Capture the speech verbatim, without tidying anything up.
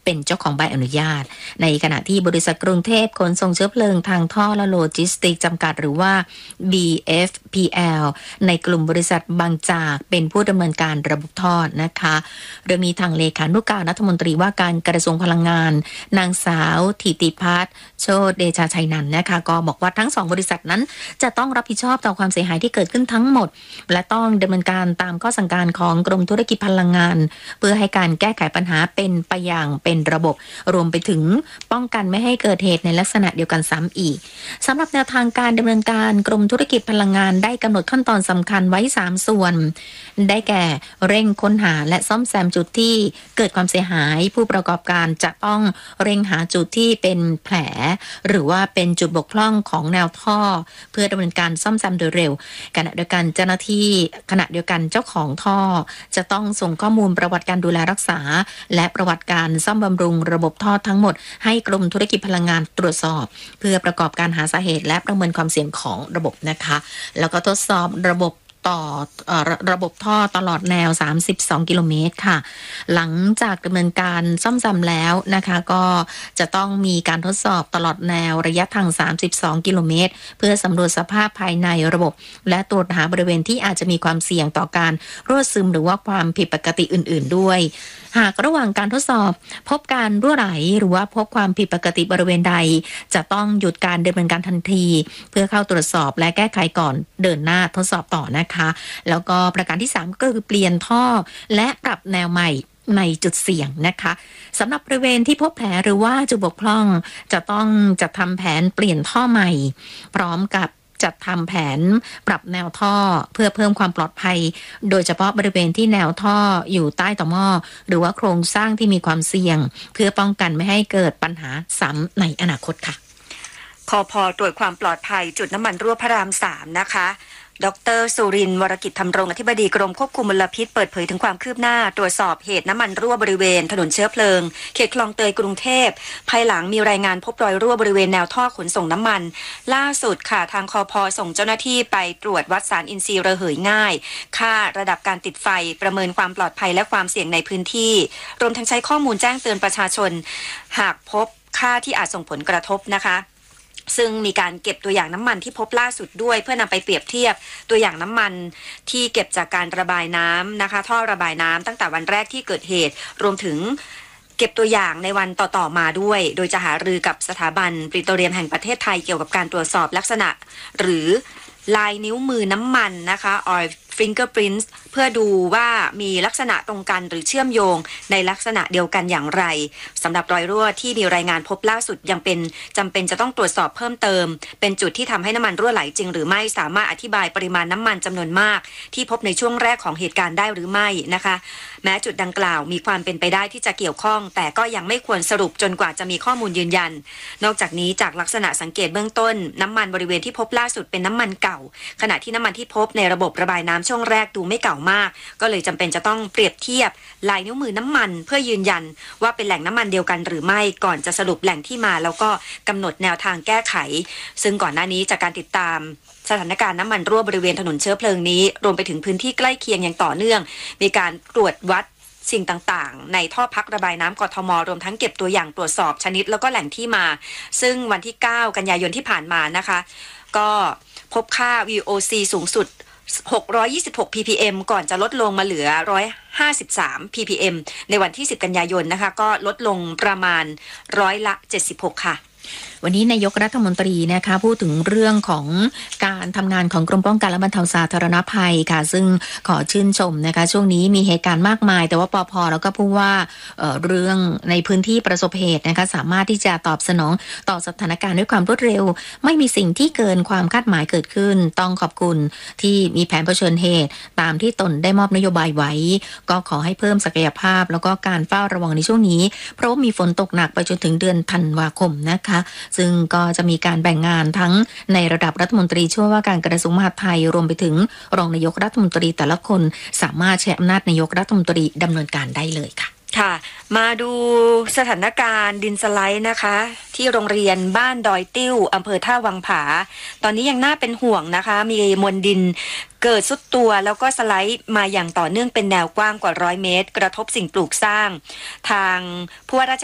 เป็นเจ้าของใบอนุญาตในขณะที่บริษัทกรุงเทพขนส่งเชื้อเพลิงทางท่อและโลจิสติกส์จำกัดหรือว่า บี เอฟ พี แอล ในกลุ่มบริษัทบางจากเป็นผู้ดำเนินการระบบทอดนะคะเรื่องนี้ทางเลขานุการรัฐมนตรีว่าการกระทรวงพลังงานนางสาวธิติพัฒน์โชติเดชาชัยนันท์นะคะก็บอกว่าทั้งสองบริษัทนั้นจะต้องรับผิดชอบต่อความเสียหายที่เกิดขึ้นทั้งหมดและต้องดำเนินการตามข้อสั่งการของกรมธุรกิจพลังงานเพื่อให้การแก้ไขปัญหาเป็นไปอย่างเป็นระบบรวมไปถึงป้องกันไม่ให้เกิดเหตุในลักษณะเดียวกันซ้ำอีกสำหรับแนวทางการดำเนินการกรมธุรกิจพลังงานได้กำหนดขั้นตอนสำคัญไว้สามส่วนได้แก่เร่งค้นหาและซ่อมแซมจุดที่เกิดความเสียหายผู้ประกอบการจะต้องเร่งหาจุดที่เป็นแผลหรือว่าเป็นจุดบกพร่องของแนวท่อเพื่อดำเนินการซ่อมแซมโดยเร็วขณะเดียวกันเจ้าหน้าที่ขณะเดียวกันเจ้าของท่อจะต้องส่งข้อมูลประวัติการดูแลรักษาและประวัติการซ่อมบำรุงระบบท่อทั้งหมดให้กรมธุรกิจพลังงานตรวจสอบเพื่อประกอบการหาสาเหตุและประเมินความเสี่ยงของระบบนะคะแล้วก็ทดสอบระบบต่อเอ่อระบบท่อตลอดแนวสามสิบสองกิโลเมตรค่ะหลังจากดำเนินการซ่อมแซมแล้วนะคะก็จะต้องมีการทดสอบตลอดแนวระยะทางสามสิบสองกิโลเมตรเพื่อสำรวจสภาพภายในระบบและตรวจหาบริเวณที่อาจจะมีความเสี่ยงต่อการรั่วซึมหรือว่าความผิดปกติอื่นๆด้วยหากระหว่างการทดสอบพบการรั่วไหลหรือว่าพบความผิดปกติบริเวณใดจะต้องหยุดการดำเนินการทันทีเพื่อเข้าตรวจสอบและแก้ไขก่อนเดินหน้าทดสอบต่อนะคะแล้วก็ประการที่สามก็คือเปลี่ยนท่อและปรับแนวใหม่ในจุดเสี่ยงนะคะสำหรับบริเวณที่พบแผลหรือว่าจุดบกพร่องจะต้องจัดทำแผนเปลี่ยนท่อใหม่พร้อมกับจัดทำแผนปรับแนวท่อเพื่อเพิ่มความปลอดภัยโดยเฉพาะบริเวณที่แนวท่ออยู่ใต้ต่อหม้อหรือว่าโครงสร้างที่มีความเสี่ยงเพื่อป้องกันไม่ให้เกิดปัญหาซ้ำในอนาคตค่ะคพ.ตรวจความปลอดภัยจุดน้ำมันรั่วพระรามสามนะคะดร.สุรินทร์วรกิจธรรมรงค์อธิบดีกรมควบคุมมลพิษเปิดเผยถึงความคืบหน้าตรวจสอบเหตุน้ำมันรั่วบริเวณถนนเชื้อเพลิงเขตคลองเตยกรุงเทพภายหลังมีรายงานพบรอยรั่วบริเวณแนวท่อขนส่งน้ำมันล่าสุดค่ะทางคพ.ส่งเจ้าหน้าที่ไปตรวจวัดสารอินทรีย์ระเหยง่ายค่าระดับการติดไฟประเมินความปลอดภัยและความเสี่ยงในพื้นที่รวมทั้งใช้ข้อมูลแจ้งเตือนประชาชนหากพบค่าที่อาจส่งผลกระทบนะคะซึ่งมีการเก็บตัวอย่างน้ำมันที่พบล่าสุดด้วยเพื่อนำไปเปรียบเทียบตัวอย่างน้ำมันที่เก็บจากการระบายน้ำนะคะท่อระบายน้ำตั้งแต่วันแรกที่เกิดเหตุรวมถึงเก็บตัวอย่างในวันต่อๆมาด้วยโดยจะหารือกับสถาบันปิโตรเลียมแห่งประเทศไทยเกี่ยวกับการตรวจสอบลักษณะหรือลายนิ้วมือน้ำมันนะคะ oil fingerprints เพื่อดูว่ามีลักษณะตรงกันหรือเชื่อมโยงในลักษณะเดียวกันอย่างไรสำหรับรอยรั่วที่มีรายงานพบล่าสุดยังเป็นจำเป็นจะต้องตรวจสอบเพิ่มเติมเป็นจุดที่ทำให้น้ำมันรั่วไหลจริงหรือไม่สามารถอธิบายปริมาณน้ำมันจำนวนมากที่พบในช่วงแรกของเหตุการณ์ได้หรือไม่นะคะแม้จุดดังกล่าวมีความเป็นไปได้ที่จะเกี่ยวข้องแต่ก็ยังไม่ควรสรุปจนกว่าจะมีข้อมูลยืนยันนอกจากนี้จากลักษณะสังเกตเบื้องต้นน้ำมันบริเวณที่พบล่าสุดเป็นน้ำมันเก่าขณะที่น้ำมันที่พบในระบบระบายน้ำช่วงแรกดูไม่เก่ามากก็เลยจำเป็นจะต้องเปรียบเทียบลายนิ้วมือน้ำมันเพื่อยืนยันว่าเป็นแหล่งน้ำมันเดียวกันหรือไม่ก่อนจะสรุปแหล่งที่มาแล้วก็กำหนดแนวทางแก้ไขซึ่งก่อนหน้านี้จากการติดตามสถานการณ์น้ำมันรั่วบริเวณถนนเชื้อเพลิงนี้รวมไปถึงพื้นที่ใกล้เคียงอย่างต่อเนื่องมีการตรวจวัดสิ่งต่างๆในท่อพักระบายน้ำกทม.รวมทั้งเก็บตัวอย่างตรวจสอบชนิดแล้วก็แหล่งที่มาซึ่งวันที่เก้ากันยายนที่ผ่านมานะคะก็พบค่า วี โอ ซี สูงสุดหกร้อยยี่สิบหก พี พี เอ็ม ก่อนจะลดลงมาเหลือหนึ่งร้อยห้าสิบสาม พี พี เอ็ม ในวันที่สิบกันยายนนะคะก็ลดลงประมาณร้อยละเจ็ดสิบหกค่ะวันนี้นายกรัฐมนตรีนะคะพูดถึงเรื่องของการทำงานของกรมป้องกันและบรรเทาสาธารณภัยค่ะซึ่งขอชื่นชมนะคะช่วงนี้มีเหตุการณ์มากมายแต่ว่าปภ.แล้วก็พูดว่า เอ่อ เรื่องในพื้นที่ประสบเหตุนะคะสามารถที่จะตอบสนองต่อสถานการณ์ด้วยความรวดเร็วไม่มีสิ่งที่เกินความคาดหมายเกิดขึ้นต้องขอบคุณที่มีแผนเผชิญเหตุตามที่ตนได้มอบนโยบายไว้ก็ขอให้เพิ่มศักยภาพแล้วก็การเฝ้าระวังในช่วงนี้เพราะว่ามีฝนตกหนักไปจนถึงเดือนธันวาคมนะคะซึ่งก็จะมีการแบ่งงานทั้งในระดับรัฐมนตรีช่วยว่าการกระทรวงมหาดไทยรวมไปถึงรองนายกรัฐมนตรีแต่ละคนสามารถใช้อำนาจนายกรัฐมนตรีดำเนินการได้เลยค่ะค่ะมาดูสถานการณ์ดินสไลด์นะคะที่โรงเรียนบ้านดอยติ้วอำเภอท่าวังผาตอนนี้ยังน่าเป็นห่วงนะคะมีมวลดินเกิดซุดตัวแล้วก็สไลด์มาอย่างต่อเนื่องเป็นแนวกว้างกว่าร้อยเมตรกระทบสิ่งปลูกสร้างทางผู้ว่าราช